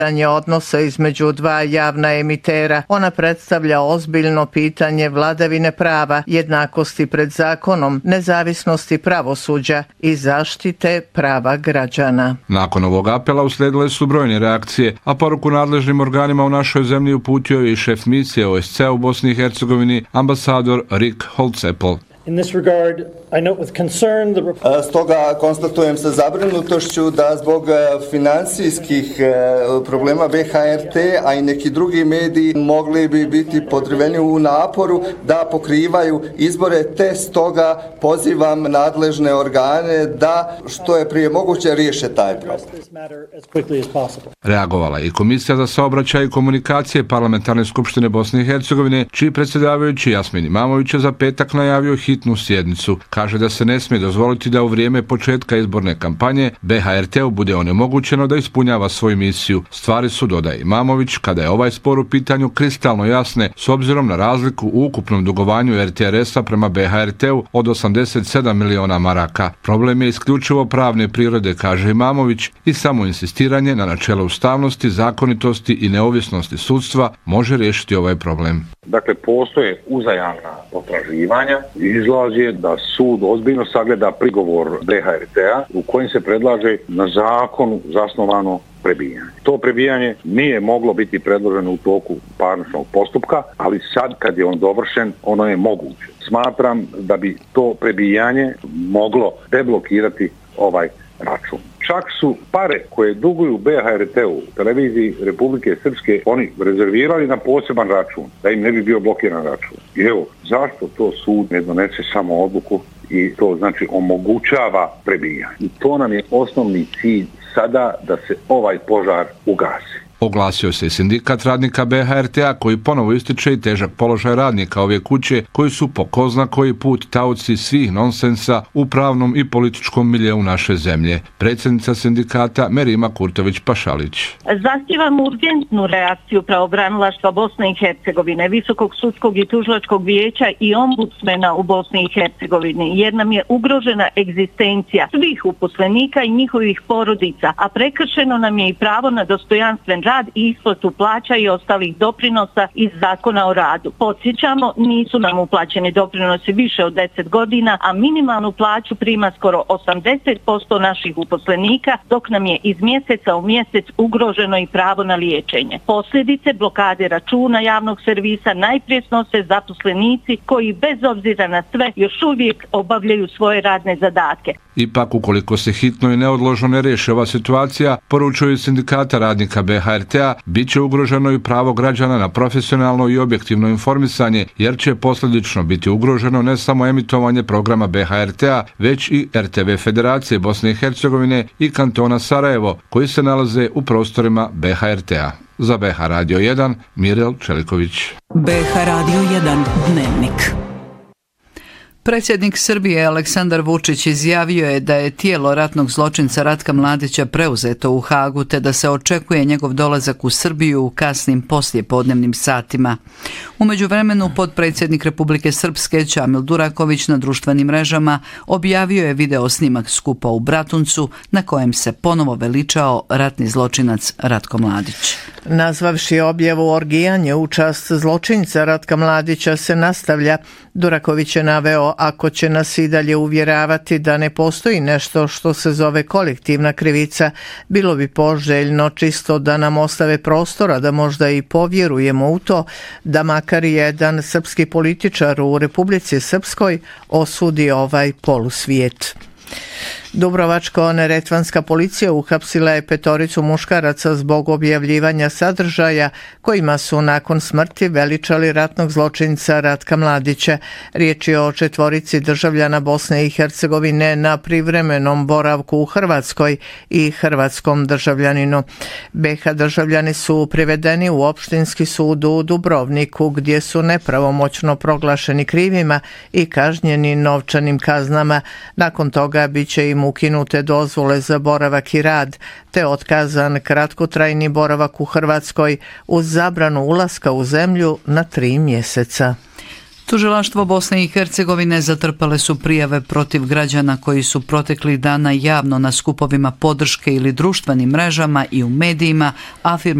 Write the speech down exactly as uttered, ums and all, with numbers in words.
odnosa između dva javna emitera. Ona predstavlja ozbiljno pitanje vladavine prava, jednakosti pred zakonom, nezavisnosti pravosuđa i zaštite prava građana. Nakon ovog apela uslijedile su brojne reakcije, a poruku nadležnim organima u našoj zemlji uputio je i šef misije O S C E u Bosni i Hercegovini, ambasador Rick Holtzapfel. In this regard, I note with concern the report... Stoga konstatujem sa zabrinutošću da zbog financijskih problema B H R T, a i neki drugi mediji mogli bi biti podriveni u naporu da pokrivaju izbore, te stoga pozivam nadležne organe da što je prije moguće riješe taj problem. Reagovala je i Komisija za saobraćaj i komunikacije Parlamentarne skupštine Bosne i Hercegovine, čiji predsjedavajući Jasmin Imamović je za petak najavio hitnu sjednicu. Kaže da se ne smije dozvoliti da u vrijeme početka izborne kampanje B H R T-u bude onemogućeno da ispunjava svoju misiju. Stvari su, dodaje Imamović, kada je ovaj spor u pitanju kristalno jasne s obzirom na razliku u ukupnom dugovanju R T R S-a prema B H R T-u od osamdeset sedam miliona maraka. Problem je isključivo pravne prirode, kaže Imamović, i samo insistiranje na načelu ustavnosti, zakonitosti i neovisnosti sudstva može riješiti ovaj problem. Dakle, postoje uzajamna potraživanja i izlaz je da sud ozbiljno sagleda prigovor B H R T-a u kojem se predlaže na zakonu zasnovano prebijanje. To prebijanje nije moglo biti predloženo u toku parničnog postupka, ali sad kad je on dovršen, ono je moguće. Smatram da bi to prebijanje moglo deblokirati ovaj račun. Čak su pare koje duguju B H R T-u, televiziji Republike Srpske, oni rezervirali na poseban račun, da im ne bi bio blokiran račun. I evo, zašto to sud ne donese samo odluku i to znači omogućava prebijanje. I to nam je osnovni cilj sada, da se ovaj požar ugasi. Oglasio se i sindikat radnika B H R T-a koji ponovo ističe i težak položaj radnika ove kuće koji su po ko zna koji put taoci svih nonsensa u pravnom i političkom miljeu naše zemlje. Predsjednica sindikata Merima Kurtović-Pašalić. Zahtijevam urgentnu reakciju pravobranilaštva Bosne i Hercegovine, Visokog sudskog i tužilačkog vijeća i ombudsmena u Bosni i Hercegovini, jer nam je ugrožena egzistencija svih uposlenika i njihovih porodica, a prekršeno nam je i pravo na dostojanstven rad i isplatu plaća i ostalih doprinosa iz zakona o radu. Podsjećamo, nisu nam uplaćeni doprinosi više od deset godina, a minimalnu plaću prima skoro osamdeset posto naših uposlenika, dok nam je iz mjeseca u mjesec ugroženo i pravo na liječenje. Posljedice blokade računa javnog servisa najprije snose zaposlenici koji bez obzira na sve još uvijek obavljaju svoje radne zadatke. Ipak, ukoliko se hitno i neodložno ne riješi ova situacija, poručuju sindikata radnika B H R T-a, bit će ugroženo i pravo građana na profesionalno i objektivno informisanje, jer će posljedično biti ugroženo ne samo emitovanje programa B H R T-a, već i R T V Federacije Bosne i Hercegovine i kantona Sarajevo, koji se nalaze u prostorima B H R T-a. Za B H Radio jedan, Mirel Čeliković. B H Radio jedan Dnevnik. Predsjednik Srbije Aleksandar Vučić izjavio je da je tijelo ratnog zločinca Ratka Mladića preuzeto u Hagu te da se očekuje njegov dolazak u Srbiju u kasnim poslijepodnevnim satima. U međuvremenu potpredsjednik Republike Srpske Čamil Duraković na društvenim mrežama objavio je video snimak skupa u Bratuncu na kojem se ponovo veličao ratni zločinac Ratko Mladić. Nazvavši objavu orgijanje u čast zločinca Ratka Mladića se nastavlja, Duraković je naveo: ako će nas i dalje uvjeravati da ne postoji nešto što se zove kolektivna krivica, bilo bi poželjno čisto da nam ostave prostora da možda i povjerujemo u to, da makar jedan srpski političar u Republici Srpskoj osudi ovaj polusvijet. Dubrovačko-neretvanska policija uhapsila je petoricu muškaraca zbog objavljivanja sadržaja kojima su nakon smrti veličali ratnog zločinca Ratka Mladića. Riječ je o četvorici državljana Bosne i Hercegovine na privremenom boravku u Hrvatskoj i hrvatskom državljaninu. B H državljani su privedeni u opštinski sud u Dubrovniku, gdje su nepravomoćno proglašeni krivima i kažnjeni novčanim kaznama. Nakon toga bit će im ukinute dozvole za boravak i rad, te otkazan kratkotrajni boravak u Hrvatskoj uz zabranu ulaska u zemlju na tri mjeseca. Tužilaštvo Bosne i Hercegovine zatrpale su prijave protiv građana koji su proteklih dana javno na skupovima podrške ili društvenim mrežama i u medijima afirmirali